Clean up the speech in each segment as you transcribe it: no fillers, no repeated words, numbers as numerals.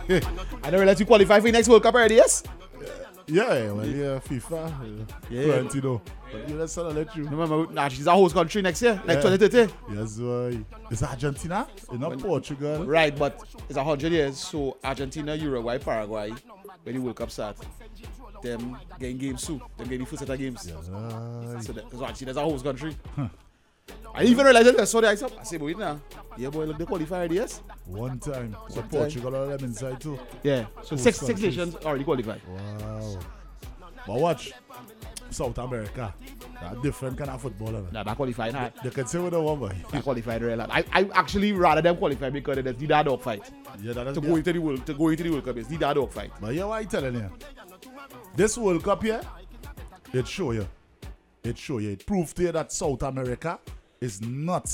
I don't realize you qualify for the next World Cup already, yes? Yeah, well, FIFA. Florentino. But let's let you. Remember, she's a host country next year, like 2030. Yes, boy. It's Argentina, it's not Portugal. Right, but it's 100 years, so Argentina, Uruguay, Paraguay, when the World Cup starts, them getting games too. Them getting the first set of games. Right. So actually, there's a host country. I didn't even realize that. Sorry, I say, boy, now. Yeah, boy, look, they qualify already, yes? One time. So Portugal all them inside too. Yeah. So six nations already qualified. Wow. But watch. South America. That different kind of football. Nah, that qualified hard. They can say what they want, boy. That qualified real hard. I actually rather them qualify because it's the dog fight. Yeah, that is to go into the World Cup, it's the dog fight. But yeah, what I telling you? This World Cup here, it show you. It proves to you that South America is not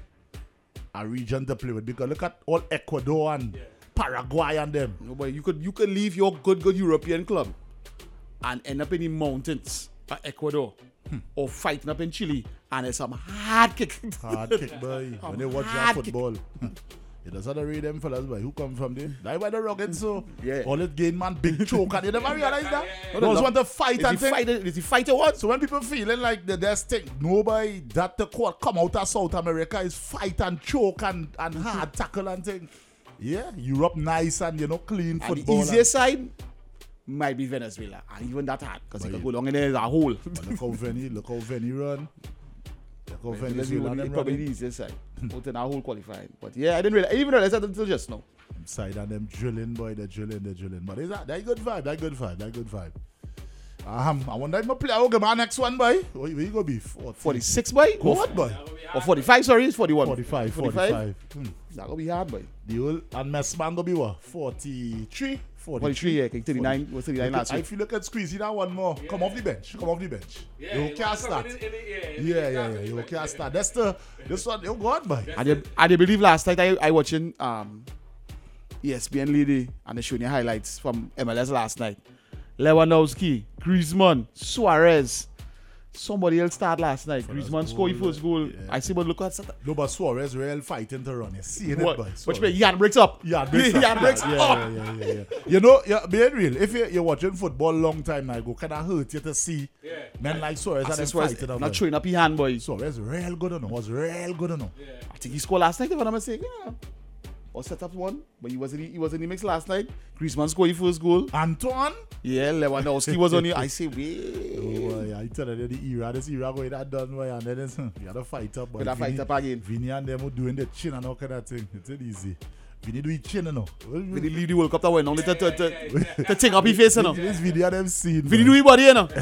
a region to play with, because look at all Ecuador and Paraguay and them. No, but you could leave your good European club and end up in the mountains of Ecuador or fighting up in Chile, and it's some hard kick. Hard kick, boy. When they watch that football. You just have to read them fellas, boy. Who come from there? Die by the rugged, so. Yeah. All it gain, man, big choke, and you never realize that? Those want to fight and think. Is the fighter what? So when people feeling like the there's thing, nobody that the court come out of South America is fight and choke and hard tackle and thing. Yeah, Europe nice and clean And football. the easiest side might be Venezuela, and even that hard because it can go down in there as a hole. Look how Veni run. Look how Venezuela them Probably running. the easiest side. Out in our whole qualifying. But yeah, I didn't realize that until just now. Side and them drilling, boy, they're drilling. But is that good vibe. I wonder if my player will get my next one, boy. Where you go be? 46, boy? What, boy? Or 45, sorry, it's 41. 45. That will be hard, boy. The old and Messman go be what? 43? 43, yeah, 39 was 39 last week. If you look at squeezing that one more, come off the bench. You can't start. Yeah. You can't start. This one, you go on, boy. I believe last night I watching ESPN Lady and they showing the highlights from MLS last night. Lewandowski, Griezmann, Suarez. Somebody else started last night. Griezmann scored his first goal. Yeah. I see, but look at that. No, but Suarez real fighting to run. You see it, boy. Which means Jan breaks up. Yeah. You know, being real, if you're watching football a long time now, go kind of hurt you to see men like Suarez and them fighting. Not showing up his hand, boy. Suarez real good enough. Was real good enough. Yeah. I think he scored last night, if I'm not mistaken. Yeah. Or set up one, but he was in the mix last night. Griezmann scored his first goal. Antoine? Yeah, Lewandowski was on it. I say, wait. Oh, boy, I tell you, this era going that done, boy, and then you got to fight up, boy. Got to fight up again. Vinny and them doing the chin and all kind of thing. It's not easy. Vinny do it chin, you know. Vinny leave the World Cup that way, only to take up his face, you know. This video them seen. Vinny do his body, you know.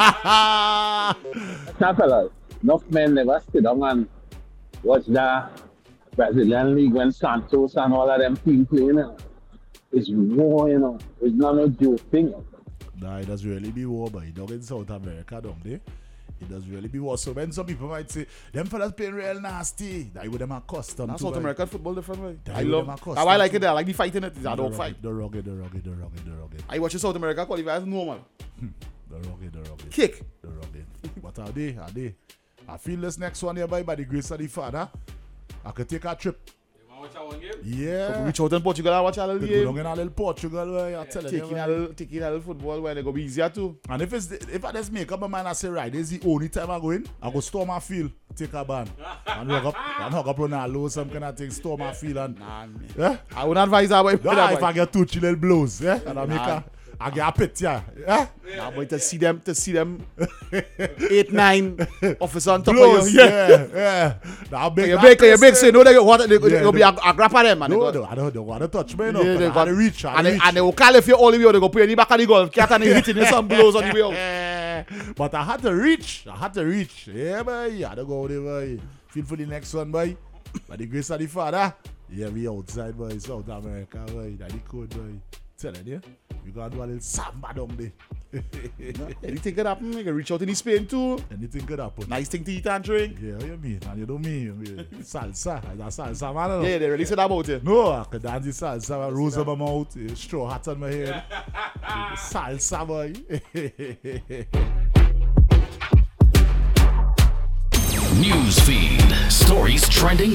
Enough men never sit down and watch the Brazilian League when Santos and all of them team playing. It's war, It's not a joke thing. Nah, it does really be war, but it don't in South America, don't they? It does really be war. So when some people might say, them fellas playing real nasty, that with them accustomed to. South American football different way. I love it. I like it. I like the fighting it. It's a dog fight. The rugged. I watch South America qualify as normal. The rugged. Kick. The rugged. But are they? I feel this next one here by the grace of the Father. I could take a trip. You want to watch one game? Yeah. So reach out in Portugal and watch a little game. Go down in a little Portugal where I tell you. Taking a little football where they go be easier too. And if I just make up my mind and say, right, this is the only time I go in, I go store my field, take a ban. and hug up Ronaldo, some kind of thing, store my field and yeah? I wouldn't advise that way. If I get 2 little blows, yeah? And I get a pit, yeah. Nah, but to see them 8-9 officer on top blows, of you. Yeah. Now You big say no, they'll be a grab at them, man. No, I don't want to touch me, no. They got to reach. And they will call if you all the way, they go put in the back of the goal. Cat and hitting you some blows on the way out. But I had to reach. Yeah, boy. I had to go there, boy. Feel for the next one, boy. By the grace of the Father. Yeah, we outside, boy. South America, boy. That's the code, boy. Telling you, we got to do a little samba down there. Anything could happen. You can reach out in Spain too. Anything could happen. Nice thing to eat and drink. Yeah, what you mean? And you don't mean salsa. That's salsa, man. Yeah, they really said about it. No, I could dance the salsa. Rose on my mouth, straw hat on my head. Salsa, boy. Newsfeed. Stories trending